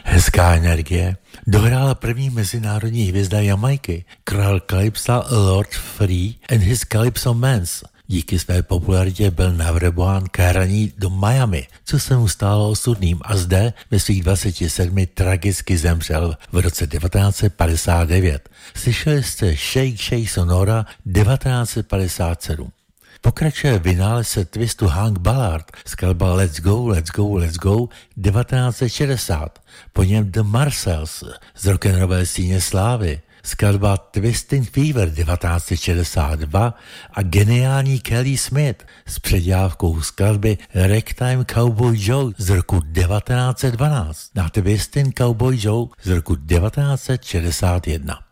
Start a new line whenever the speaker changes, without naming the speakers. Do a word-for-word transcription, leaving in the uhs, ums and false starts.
Hezká energie. Dohrála první mezinárodní hvězda Jamajky, král Calypsa Lord Free and his Calypso Mans. Díky své popularitě byl navrbován k hraní do Miami, co se mu stalo osudným a zde ve svých dvaceti sedmi tragicky zemřel v roce devatenáct set padesát devět. Slyšeli jste Shake Shake Sonora devatenáct set padesát sedm. Pokračuje vynálezce twistu Hank Ballard, skladba Let's Go, Let's Go, Let's Go devatenáct set šedesát. Po něm The Marcells z rock'n'rollové síně slávy, skladba Twisting Fever devatenáct set šedesát dva a geniální Kelly Smith s předělávkou skladby Ragtime Cowboy Joe z roku devatenáct set dvanáct na Twisting Cowboy Joe z roku devatenáct set šedesát jedna.